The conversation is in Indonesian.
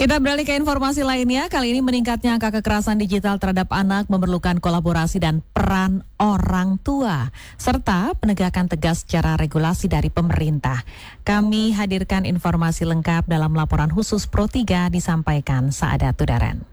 Kita beralih ke informasi lainnya. Kali ini meningkatnya angka kekerasan digital terhadap anak memerlukan kolaborasi dan peran orang tua, serta penegakan tegas secara regulasi dari pemerintah. Kami hadirkan informasi lengkap dalam laporan khusus Pro 3 disampaikan Saada Tudaren.